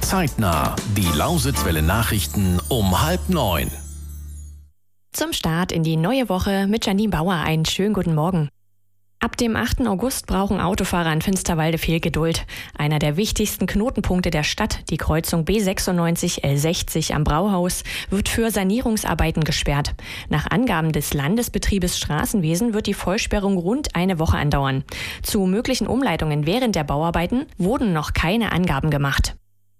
Zeitnah. Die Lausitzwelle Nachrichten um 8:30. Zum Start in die neue Woche mit Janine Bauer einen schönen guten Morgen. Ab dem 8. August brauchen Autofahrer in Finsterwalde viel Geduld. Einer der wichtigsten Knotenpunkte der Stadt, die Kreuzung B96 L60 am Brauhaus, wird für Sanierungsarbeiten gesperrt. Nach Angaben des Landesbetriebes Straßenwesen wird die Vollsperrung rund eine Woche andauern. Zu möglichen Umleitungen während der Bauarbeiten wurden noch keine Angaben gemacht.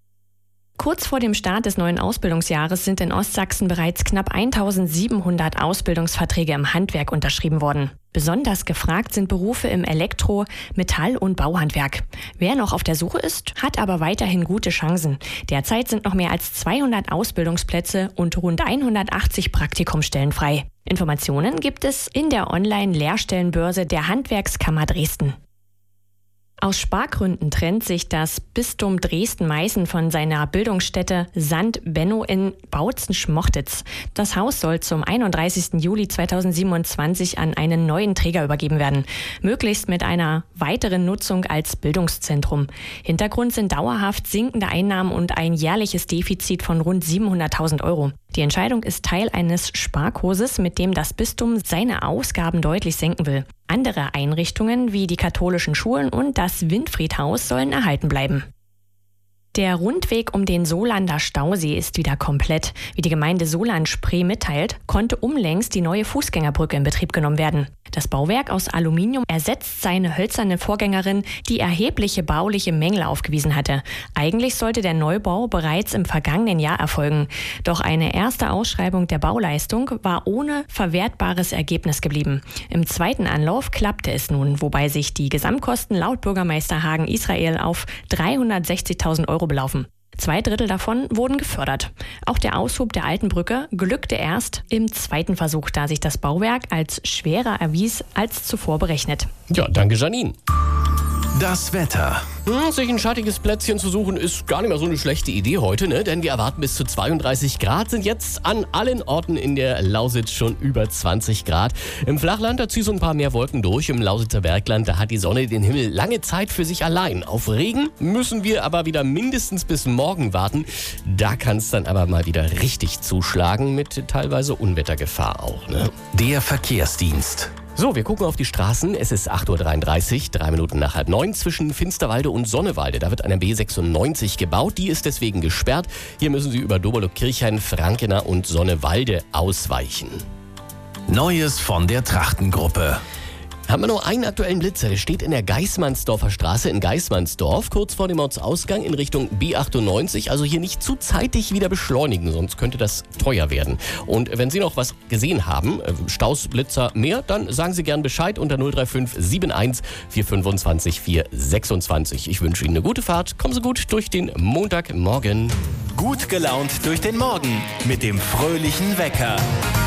Kurz vor dem Start des neuen Ausbildungsjahres sind in Ostsachsen bereits knapp 1700 Ausbildungsverträge im Handwerk unterschrieben worden. Besonders gefragt sind Berufe im Elektro-, Metall- und Bauhandwerk. Wer noch auf der Suche ist, hat aber weiterhin gute Chancen. Derzeit sind noch mehr als 200 Ausbildungsplätze und rund 180 Praktikumsstellen frei. Informationen gibt es in der Online-Lehrstellenbörse der Handwerkskammer Dresden. Aus Spargründen trennt sich das Bistum Dresden-Meißen von seiner Bildungsstätte St. Benno in Bautzen-Schmochtitz. Das Haus soll zum 31. Juli 2027 an einen neuen Träger übergeben werden, möglichst mit einer weiteren Nutzung als Bildungszentrum. Hintergrund sind dauerhaft sinkende Einnahmen und ein jährliches Defizit von rund 700.000 Euro. Die Entscheidung ist Teil eines Sparkurses, mit dem das Bistum seine Ausgaben deutlich senken will. Andere Einrichtungen wie die katholischen Schulen und das Winfriedhaus sollen erhalten bleiben. Der Rundweg um den Solander Stausee ist wieder komplett. Wie die Gemeinde Solandspree mitteilt, konnte unlängst die neue Fußgängerbrücke in Betrieb genommen werden. Das Bauwerk aus Aluminium ersetzt seine hölzerne Vorgängerin, die erhebliche bauliche Mängel aufgewiesen hatte. Eigentlich sollte der Neubau bereits im vergangenen Jahr erfolgen. Doch eine erste Ausschreibung der Bauleistung war ohne verwertbares Ergebnis geblieben. Im zweiten Anlauf klappte es nun, wobei sich die Gesamtkosten laut Bürgermeister Hagen Israel auf 360.000 Euro belaufen. 2/3 davon wurden gefördert. Auch der Aushub der alten Brücke glückte erst im zweiten Versuch, da sich das Bauwerk als schwerer erwies als zuvor berechnet. Ja, danke Janine. Das Wetter. Sich ein schattiges Plätzchen zu suchen ist gar nicht mehr so eine schlechte Idee heute, ne? Denn wir erwarten bis zu 32 Grad, sind jetzt an allen Orten in der Lausitz schon über 20 Grad. Im Flachland, da ziehen so ein paar mehr Wolken durch. Im Lausitzer Bergland, da hat die Sonne den Himmel lange Zeit für sich allein. Auf Regen müssen wir aber wieder mindestens bis morgen warten. Da kann es dann aber mal wieder richtig zuschlagen, mit teilweise Unwettergefahr auch, ne? Der Verkehrsdienst. So, wir gucken auf die Straßen. Es ist 8:33 Uhr, 3 Minuten nach 8:30 zwischen Finsterwalde und Sonnewalde. Da wird eine B96 gebaut, die ist deswegen gesperrt. Hier müssen Sie über Doberloh-Kirchhain, Frankenau und Sonnewalde ausweichen. Neues von der Trachtengruppe. Haben wir noch einen aktuellen Blitzer, der steht in der Geismannsdorfer Straße in Geismannsdorf, kurz vor dem Ortsausgang in Richtung B98. Also hier nicht zu zeitig wieder beschleunigen, sonst könnte das teuer werden. Und wenn Sie noch was gesehen haben, Staus, Blitzer, mehr, dann sagen Sie gern Bescheid unter 035 71 425 426. Ich wünsche Ihnen eine gute Fahrt, kommen Sie gut durch den Montagmorgen. Gut gelaunt durch den Morgen mit dem fröhlichen Wecker.